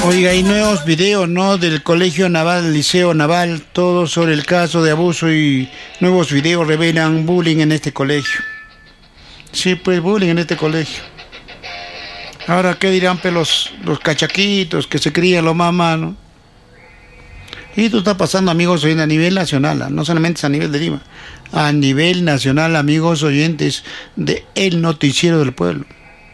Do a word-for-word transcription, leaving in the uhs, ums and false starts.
Oiga, hay nuevos videos, ¿no? Del Colegio Naval, Liceo Naval, todo sobre el caso de abuso y nuevos videos revelan bullying en este colegio. Sí, pues bullying en este colegio. Ahora, ¿qué dirán pues, los, los cachaquitos que se crían los mamás, ¿no? Y esto está pasando, amigos oyentes, a nivel nacional, ¿eh? No solamente es a nivel de Lima, a nivel nacional, amigos oyentes de El Noticiero del Pueblo.